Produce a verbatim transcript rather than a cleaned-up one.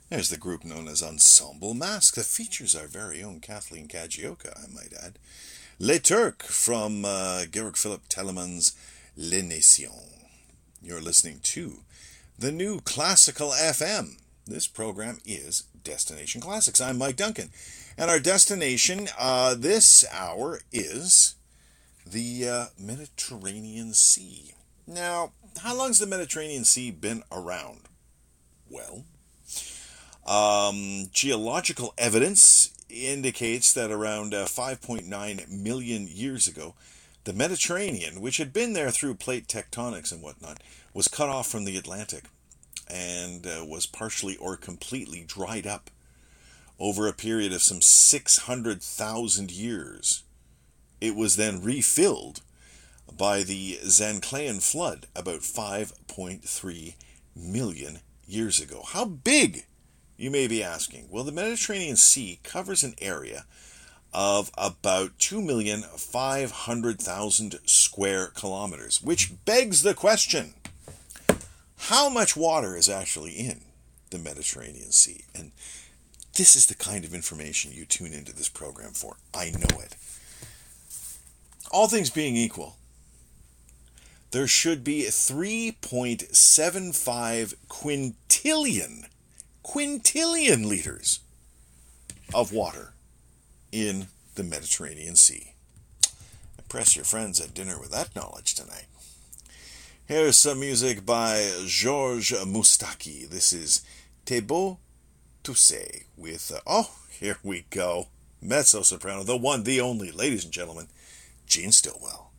There's the group known as Ensemble Masque that features our very own Kathleen Kagioka, I might add. Les Turcs from uh, Georg Philipp Telemann's Les Nations. You're listening to the new Classical F M. This program is Destination Classics. I'm Mike Duncan. And our destination uh, this hour is the uh, Mediterranean Sea. Now, how long's the Mediterranean Sea been around? Well, um, geological evidence indicates that around uh, five point nine million years ago, the Mediterranean, which had been there through plate tectonics and whatnot, was cut off from the Atlantic and uh, was partially or completely dried up over a period of some six hundred thousand years. It was then refilled by the Zanclean flood about five point three million years ago. How big, you may be asking? Well, the Mediterranean Sea covers an area of about two million five hundred thousand square kilometers, which begs the question, how much water is actually in the Mediterranean Sea? And this is the kind of information you tune into this program for. I know it. All things being equal, there should be three point seven five quintillion, quintillion liters of water in the Mediterranean Sea. Impress your friends at dinner with that knowledge tonight. Here's some music by Georges Moustaki. This is T'es beau, tu sais, with, uh, oh, here we go, mezzo-soprano, the one, the only, ladies and gentlemen, Gene Stillwell.